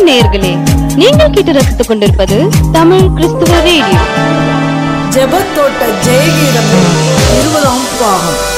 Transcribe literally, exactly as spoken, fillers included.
நேயர்களே, நீங்கள் கேட்டு ரசித்துக் கொண்டிருப்பது தமிழ் கிறிஸ்துவ ரேடியோ. ஜெபத்தோட்ட ஜெயகீதம் இருபதாம் பாகம்.